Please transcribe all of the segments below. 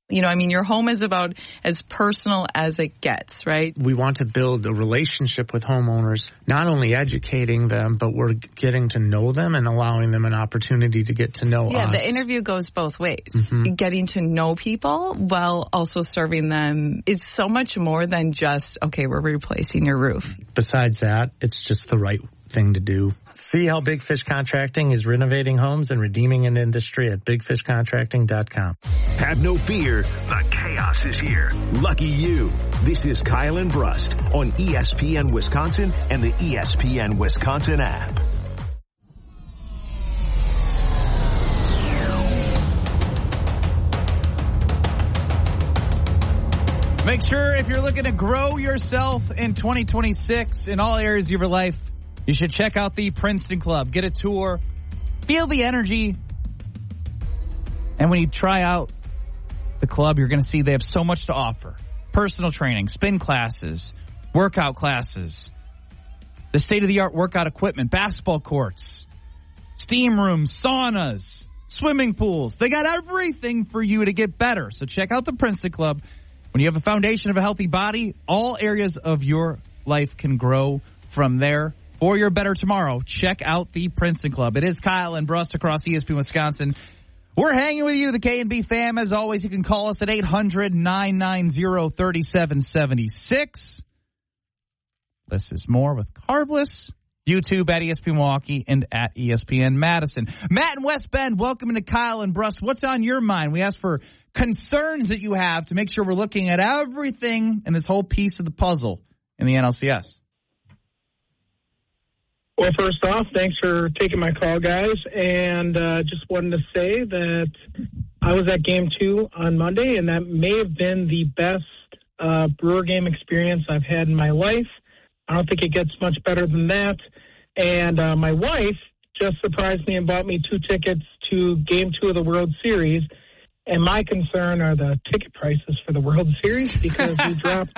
Your home is about as personal as it gets, right? We want to build a relationship with homeowners, not only educating them, but we're getting to know them and allowing them an opportunity to get to know us. Yeah, the interview goes both ways. Mm-hmm. Getting to know people while also serving them. It's so much more than just, okay, we're replacing your roof. Besides that, it's just the right thing to do. See how Big Fish Contracting is renovating homes and redeeming an industry at bigfishcontracting.com. Have no fear. The chaos is here. Lucky you. This is Kyle and Brust on ESPN Wisconsin and the ESPN Wisconsin app. Make sure if you're looking to grow yourself in 2026 in all areas of your life, you should check out the Princeton Club. Get a tour. Feel the energy. And when you try out the club, you're going to see they have so much to offer. Personal training, spin classes, workout classes, the state-of-the-art workout equipment, basketball courts, steam rooms, saunas, swimming pools. They got everything for you to get better. So check out the Princeton Club. When you have a foundation of a healthy body, all areas of your life can grow from there. For your better tomorrow, check out the Princeton Club. It is Kyle and Brust across ESPN Wisconsin. We're hanging with you, the K&B fam. As always, you can call us at 800-990-3776. This is more with Carbless. YouTube at ESPN Milwaukee and at ESPN Madison. Matt and West Bend, welcome to Kyle and Brust. What's on your mind? We asked for concerns that you have to make sure we're looking at everything in this whole piece of the puzzle in the NLCS. Well, first off, thanks for taking my call, guys. And just wanted to say that I was at Game 2 on Monday, and that may have been the best Brewer game experience I've had in my life. I don't think it gets much better than that. And my wife just surprised me and bought me 2 tickets to Game 2 of the World Series. And my concern are the ticket prices for the World Series because we dropped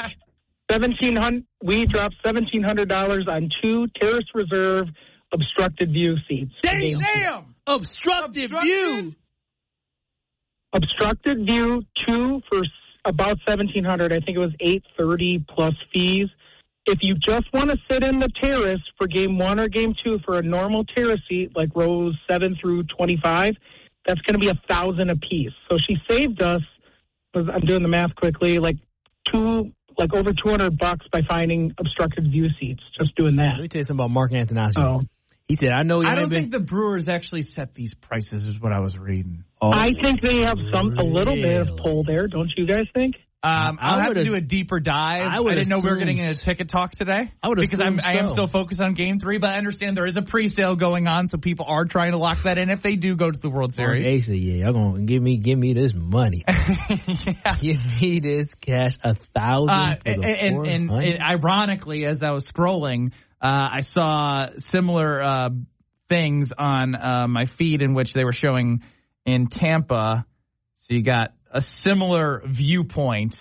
$1,700 on 2 Terrace Reserve obstructed view seats. Damn! Obstructed view. Obstructed view 2 for about $1,700. I think it was $830 plus fees. If you just want to sit in the terrace for Game 1 or Game 2 for a normal terrace seat, like rows 7 through 25, that's going to be $1,000 a piece. So she saved us. I'm doing the math quickly, over $200 by finding obstructed view seats. Just doing that. Let me tell you something about Mark Antonacci. He said, I don't think the Brewers actually set these prices, is what I was reading. I think they have a little bit of pull there. Don't you guys think? I'll have to do a deeper dive. I didn't know we were getting a ticket talk today. Because I am still focused on Game 3, but I understand there is a pre-sale going on, so people are trying to lock that in if they do go to the World Series. They say, y'all gonna give me this money. Yeah. Give me this cash, $1,000 and ironically, as I was scrolling, I saw similar things on my feed in which they were showing in Tampa. So you got a similar viewpoint,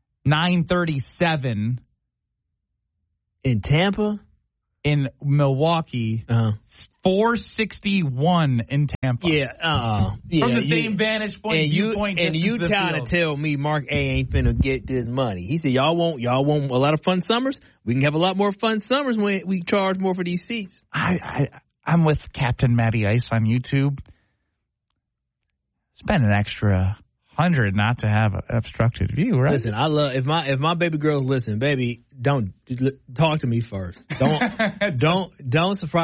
$937 in Tampa, in Milwaukee, $461 in Tampa. From the same vantage point, and viewpoint. And you trying to tell me Mark A ain't finna get this money? He said, y'all want a lot of fun summers? We can have a lot more fun summers when we charge more for these seats. I'm with Captain Matty Ice on YouTube. Spend an extra $100 not to have an obstructed view, right? Listen, I love if my baby girls listen, baby, don't talk to me first. Don't surprise